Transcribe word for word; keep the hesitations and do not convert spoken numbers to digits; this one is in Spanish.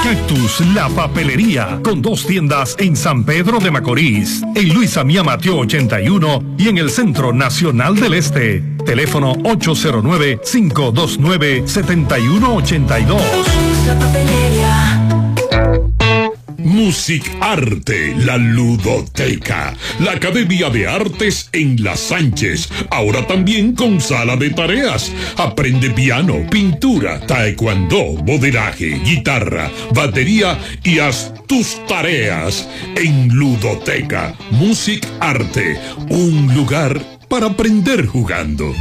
Cactus, la papelería, con dos tiendas en San Pedro de Macorís, en Luis Amía Mateo ochenta y uno y en el Centro Nacional del Este. Teléfono ocho cero nueve, cinco dos nueve, siete uno ocho dos. La papelería. Music Arte, la ludoteca, la Academia de Artes en La Sánchez, ahora también con sala de tareas. Aprende piano, pintura, taekwondo, modelaje, guitarra, batería y haz tus tareas en Ludoteca. Music Arte, un lugar para aprender jugando.